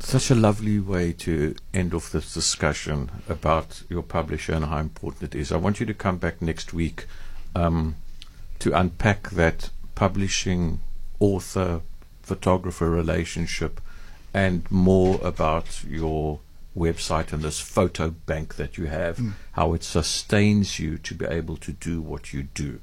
Such a lovely way to end off this discussion about your publisher and how important it is. I want you to come back next week to unpack that publishing author photographer relationship and more about your website and this photo bank that you have, how it sustains you to be able to do what you do.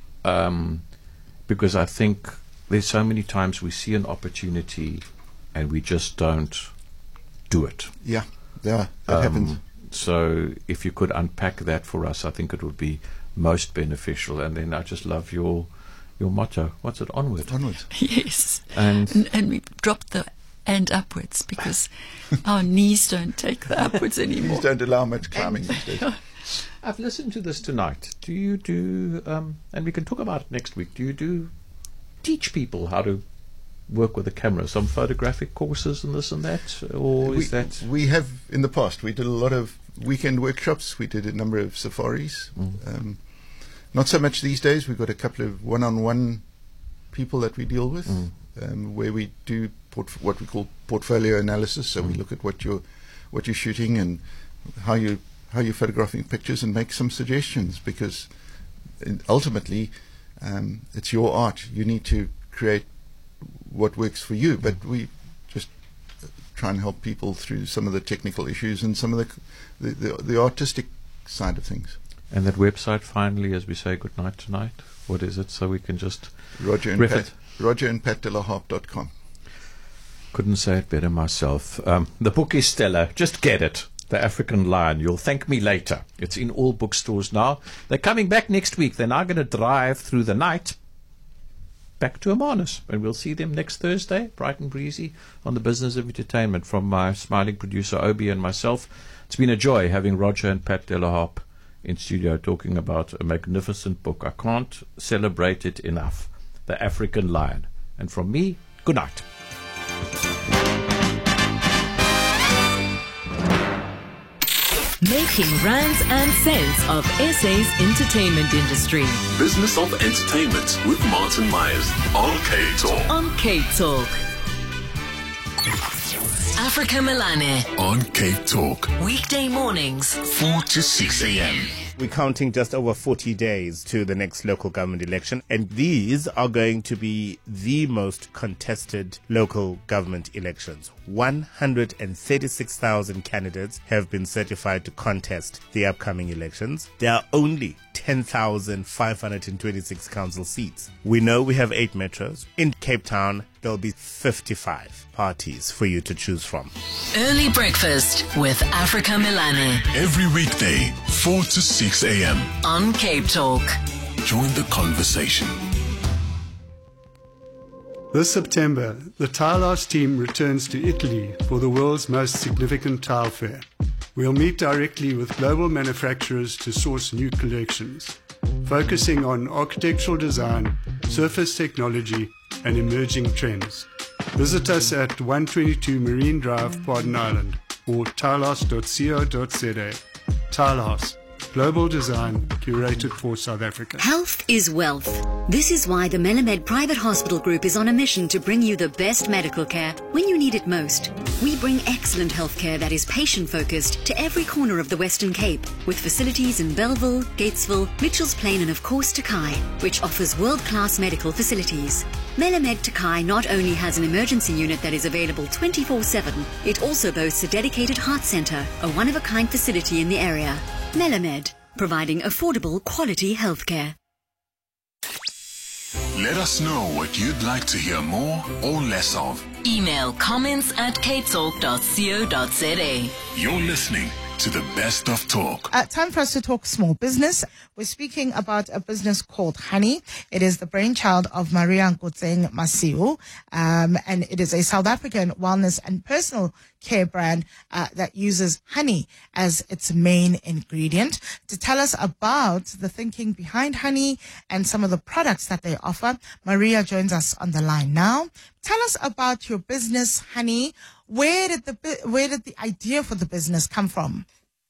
Because I think there's so many times we see an opportunity and we just don't do it. Yeah, that happens. So if you could unpack that for us, I think it would be most beneficial. And then I just love your motto. What's it? Onward. Onwards. Yes. And we dropped the and upwards because our knees don't take the upwards anymore. Knees don't allow much climbing these days. I've listened to this tonight. Do you do, and we can talk about it next week, do you teach people how to work with a camera, some photographic courses and this and that, or is that? We have in the past. We did a lot of weekend workshops. We did a number of safaris. Not so much these days. We've got a couple of one-on-one people that we deal with, where we do what we call portfolio analysis. So we look at what you're shooting and how you're photographing pictures and make some suggestions, because ultimately it's your art. You need to create what works for you, but we just try and help people through some of the technical issues and some of the artistic side of things. And that website, finally, as we say goodnight tonight, what is it, so we can just Roger and PatDelaHarp.com. Couldn't say it better myself. The book is stellar. Just get it. The African Lion. You'll thank me later. It's in all bookstores now. They're coming back next week. They're now going to drive through the night back to Hermanus, and we'll see them next Thursday, bright and breezy, on the Business of Entertainment. From my smiling producer Obi and myself, it's been a joy having Roger and Pat Delaharp in studio talking about a magnificent book. I can't celebrate it enough. The African Lion. And from me, good night. Making rands and cents of SA's entertainment industry. Business of Entertainment with Martin Myers on K-Talk. On K-Talk. Africa Melane. On K-Talk. Weekday mornings. 4 to 6 a.m. We're counting just over 40 days to the next local government election, and these are going to be the most contested local government elections. 136,000 candidates have been certified to contest the upcoming elections. There are only 10,526 council seats. We know we have 8 metros. In Cape Town, there'll be 55 parties for you to choose from. Early breakfast with Africa Melane. Every weekday, 4 to 6 a.m. On Cape Talk. Join the conversation. This September, the Tile House team returns to Italy for the world's most significant tile fair. We'll meet directly with global manufacturers to source new collections, focusing on architectural design, surface technology, and emerging trends. Visit us at 122 Marine Drive, Pardon Island, or tilehouse.co.za. Tilehouse. Global design curated for South Africa. Health is wealth. This is why the Melamed Private Hospital Group is on a mission to bring you the best medical care when you need it most. We bring excellent healthcare that is patient-focused to every corner of the Western Cape, with facilities in Bellville, Gatesville, Mitchells Plain and of course Takai, which offers world-class medical facilities. Melamed Takai not only has an emergency unit that is available 24/7, it also boasts a dedicated heart centre, a one-of-a-kind facility in the area. Melamed, providing affordable quality healthcare. Let us know what you'd like to hear more or less of. Email comments@ktalk.co.za. You're listening to the best of talk. Time for us to talk small business. We're speaking about a business called Honey. It is the brainchild of Maria Nkotseng Masiu, and it is a South African wellness and personal care brand that uses honey as its main ingredient. To tell us about the thinking behind honey and some of the products that they offer, Maria joins us on the line now. Tell us about your business, Honey. Where did the idea for the business come from?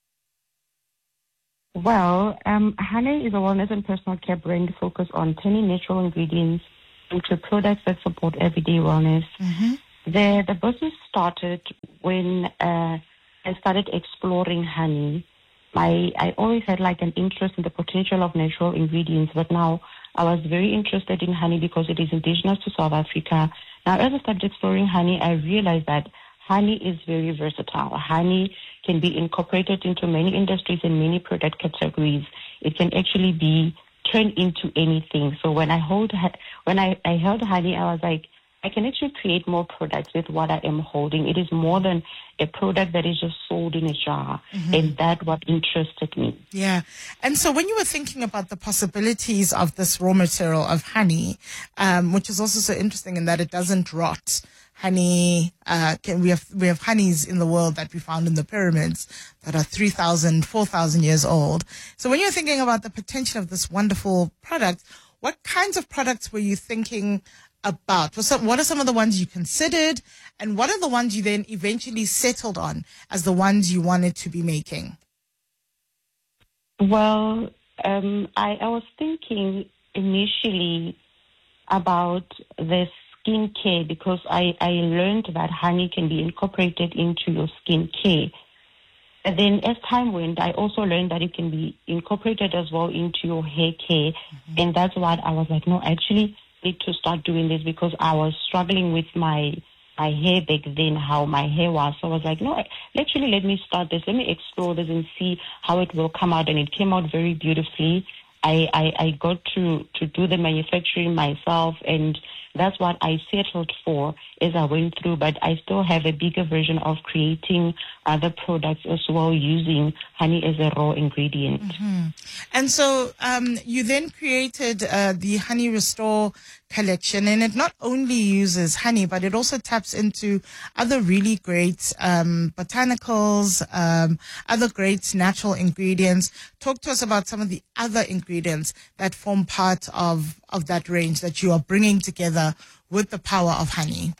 Well, Honey is a wellness and personal care brand focused on turning natural ingredients into products that support everyday wellness. The business started when I started exploring honey, I always had like an interest in the potential of natural ingredients, but now I was very interested in honey because it is indigenous to South Africa. Now, as I started exploring honey, I realized that honey is very versatile. Honey can be incorporated into many industries and many product categories. It can actually be turned into anything. So when I held honey, I was like, I can actually create more products with what I am holding. It is more than a product that is just sold in a jar. And that's what interested me. Yeah. And so when you were thinking about the possibilities of this raw material of honey, which is also so interesting in that it doesn't rot. Honey, we have honeys in the world that we found in the pyramids that are 3,000, 4,000 years old. So when you're thinking about the potential of this wonderful product, what kinds of products were you thinking about? What are some of the ones you considered, and what are the ones you then eventually settled on as the ones you wanted to be making? Well, I was thinking initially about the skincare because I learned that honey can be incorporated into your skincare. And then as time went, I also learned that it can be incorporated as well into your hair care. And that's what I was like, no, actually need to start doing this because I was struggling with my hair back then, how my hair was. So I was like, no, actually let me start this. Let me explore this and see how it will come out. And it came out very beautifully. I got to do the manufacturing myself, and that's what I settled for as I went through. But I still have a bigger version of creating other products as well using honey as a raw ingredient. And so you then created the Honey Restore collection, and it not only uses honey, but it also taps into other really great botanicals, other great natural ingredients. Talk to us about some of the other ingredients that form part of that range that you are bringing together with the power of honey.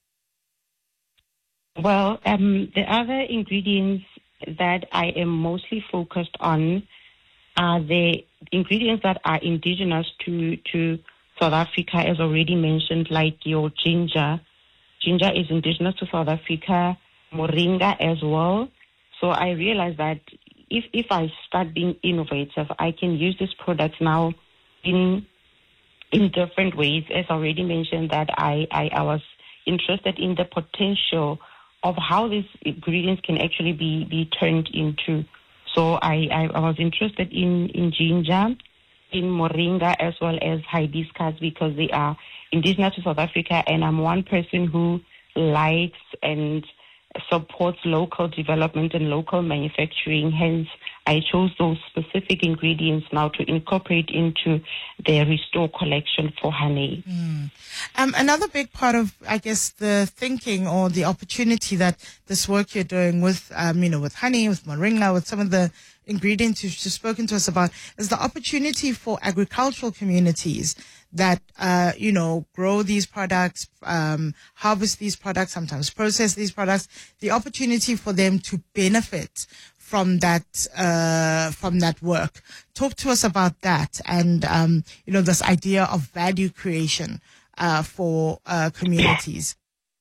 Well, the other ingredients that I am mostly focused on are the ingredients that are indigenous to South Africa, as already mentioned, like your ginger. Ginger is indigenous to South Africa, moringa as well. So I realized that if I start being innovative, I can use these products now in different ways. As already mentioned, that I was interested in the potential of how these ingredients can actually be turned into. So I was interested in ginger, in moringa, as well as hibiscus, because they are indigenous to South Africa, and I'm one person who likes and supports local development and local manufacturing. Hence, I chose those specific ingredients now to incorporate into the Restore collection for honey. Another big part of, I guess, the thinking or the opportunity that this work you're doing with, with honey, with moringa, with some of the ingredients you've just spoken to us about, is the opportunity for agricultural communities that, grow these products, harvest these products, sometimes process these products, the opportunity for them to benefit from that work. Talk to us about that and, this idea of value creation, for, communities.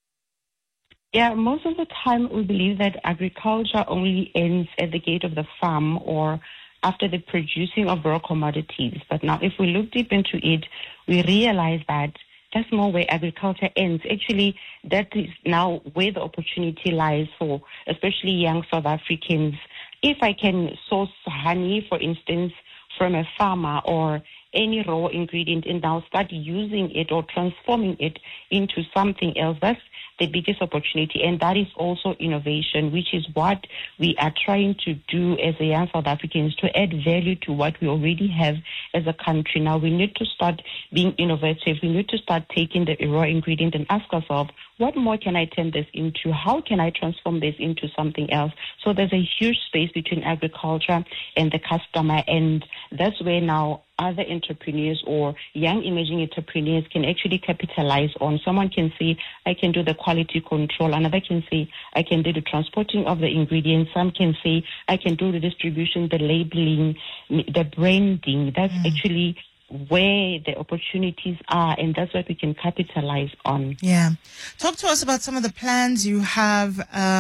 Yeah, most of the time we believe that agriculture only ends at the gate of the farm or after the producing of raw commodities. But now if we look deep into it, we realize that that's not where agriculture ends. Actually, that is now where the opportunity lies for especially young South Africans. If I can source honey, for instance, from a farmer or any raw ingredient and now start using it or transforming it into something else, that's the biggest opportunity, and that is also innovation, which is what we are trying to do as a young South Africans, to add value to what we already have as a country. Now we need to start being innovative. We need to start taking the raw ingredient and ask ourselves, what more can I turn this into? How can I transform this into something else? So there's a huge space between agriculture and the customer, and that's where now other entrepreneurs or young emerging entrepreneurs can actually capitalize on. Someone can say, I can do the quality control. Another can say, I can do the transporting of the ingredients. Some can say, I can do the distribution, the labeling, the branding. That's actually where the opportunities are, and that's what we can capitalize on. Yeah. Talk to us about some of the plans you have